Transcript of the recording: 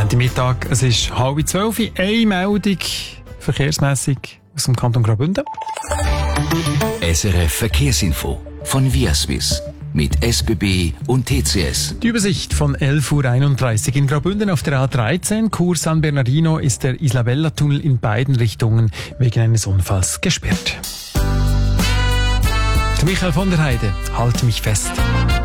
Die Mittag, es ist 11:30, eine Meldung verkehrsmässig aus dem Kanton Graubünden. SRF Verkehrsinfo von Viaswiss mit SBB und TCS. Die Übersicht von 11:31 Uhr in Graubünden auf der A13, Kurs San Bernardino, ist der Isabella-Tunnel in beiden Richtungen wegen eines Unfalls gesperrt. Michael von der Heide, halte mich fest.